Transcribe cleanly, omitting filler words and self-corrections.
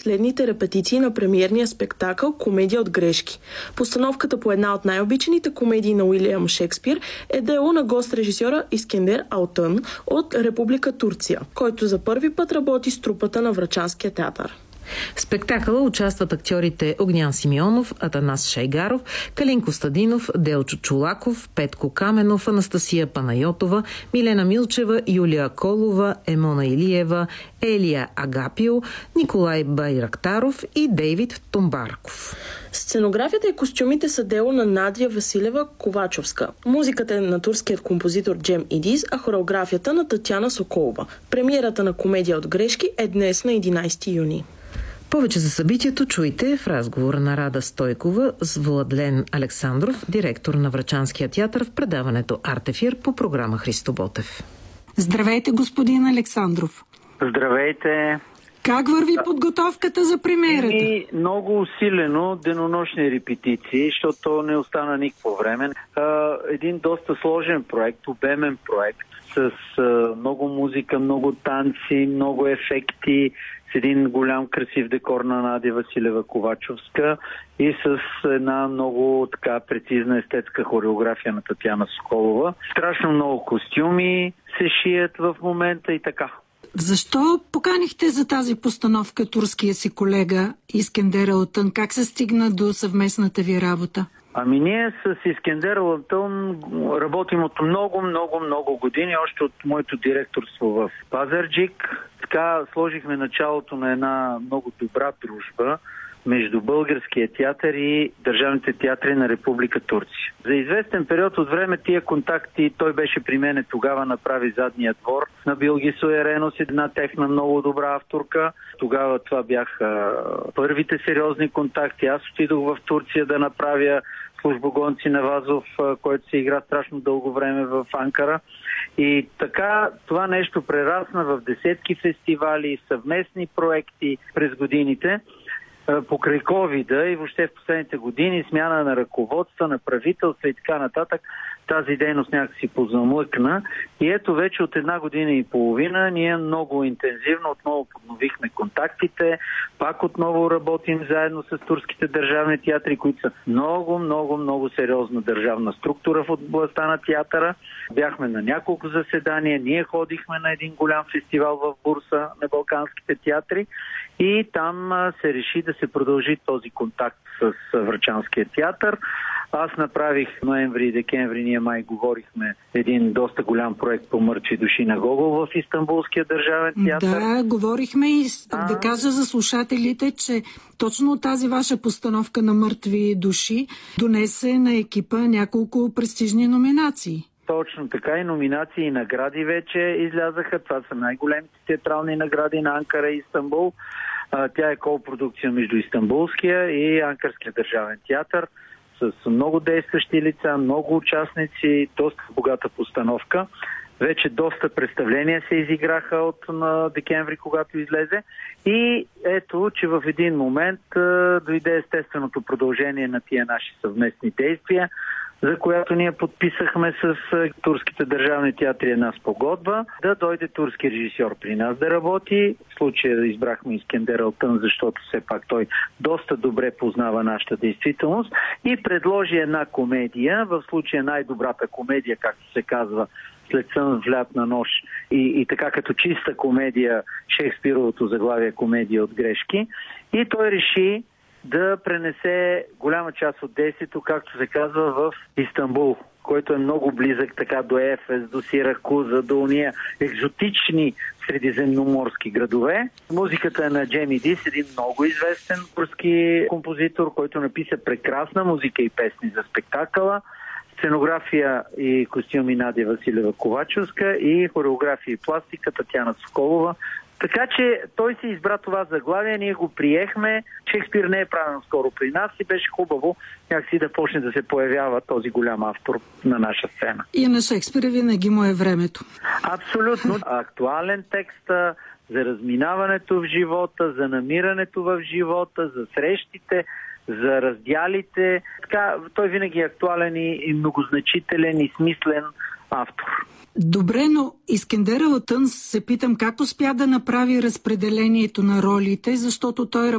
последните репетиции на премиерния спектакъл «Комедия от грешки». Постановката по една от най-обичаните комедии на Уилиам Шекспир е дело на гост-режисьора Искендер Алтън от Република Турция, който за първи път работи с трупата на Врачанския театър. В спектакъла участват актьорите Огнян Симеонов, Атанас Шайгаров, Калин Костадинов, Делчо Чулаков, Петко Каменов, Анастасия Панайотова, Милена Милчева, Юлия Колова, Емона Илиева, Елия Агапио, Николай Байрактаров и Дейвид Томбарков. Сценографията и костюмите са дело на Надя Василева Ковачовска. Музиката е на турският композитор Джем Идис, а хореографията на Татяна Соколова. Премиерата на «Комедия от грешки» е днес на 11 юни. Повече за събитието чуйте в разговора на Рада Стойкова с Владлен Александров, директор на Врачанския театър, в предаването Артефир по програма Христо Ботев. Здравейте, господин Александров. Здравейте. Как върви подготовката за премиерата? Много усилено, денонощни репетиции, защото не остана никакво време. Един доста сложен проект, обемен проект, с много музика, много танци, много ефекти, с един голям красив декор на Надя Василева Ковачовска и с една много така прецизна естетска хореография на Татяна Соколова. Страшно много костюми се шият в момента и така. Защо поканихте за тази постановка турския си колега Искендер Алтън? Как се стигна до съвместната ви работа? Ние с Искендер Алтън работим от много години, още от моето директорство в Пазарджик. Така сложихме началото на една много добра дружба между българския театър и държавните театри на Република Турция. За известен период от време тия контакти, той беше при мене тогава, направи задния двор на Билгисо Еренос, една техна много добра авторка. Тогава това бяха първите сериозни контакти. Аз отидох в Турция да направя Службогонци на Вазов, който се игра страшно дълго време в Анкара. И така това нещо прерасна в десетки фестивали, съвместни проекти през годините. Покрай ковида и въобще в последните години смяна на ръководства, на правителства и така нататък, тази дейност някакси позамлъкна. И ето вече от 1 година и половина ние много интензивно отново подновихме контактите, пак отново работим заедно с турските държавни театри, които са много сериозна държавна структура в областта на театъра. Бяхме на няколко заседания, ние ходихме на един голям фестивал в Бурса на балканските театри и там се реши да се продължи този контакт с Врачанския театър. Аз направих ноември и декември, ние май говорихме един доста голям проект по Мъртви души на Гогол в Истанбулския държавен театър. Да, говорихме и да кажа за слушателите, че точно тази ваша постановка на Мъртви души донесе на екипа няколко престижни номинации. Точно така, и номинации и награди вече излязаха. Това са най-големите театрални награди на Анкара и Истанбул. Тя е копродукция между Истанбулския и Анкарския държавен театър с много действащи лица, много участници, доста богата постановка. Вече доста представления се изиграха от на декември, когато излезе. И ето, че в един момент дойде естественото продължение на тия наши съвместни действия, за която ние подписахме с турските държавни театри една спогодба, да дойде турски режисьор при нас да работи. В случая избрахме Искендер Алтън, защото все пак той доста добре познава нашата действителност и предложи една комедия, в случая най-добрата комедия, както се казва, След сън в лятна нощ и така като чиста комедия, Шекспировото заглавие комедия от грешки. И той реши да пренесе голяма част от действието, както се казва, в Истанбул, който е много близък така до Ефес, до Сиракуза, до уния екзотични средиземноморски градове. Музиката е на Джем Идис, един много известен турски композитор, който написа прекрасна музика и песни за спектакъла. Сценография и костюми Надя Василева Ковачовска и хореография и пластика Татяна Соколова. Така че той си избра това заглавие, ние го приехме. Шекспир не е правен скоро при нас и беше хубаво някакси да почне да се появява този голям автор на наша сцена. И на Шекспир винаги му е времето. Абсолютно. Актуален текст за разминаването в живота, за намирането в живота, за срещите, за раздялите. Така, той винаги е актуален и многозначителен и смислен автор. Добре, но Искендер Алтън се питам как успя да направи разпределението на ролите, защото той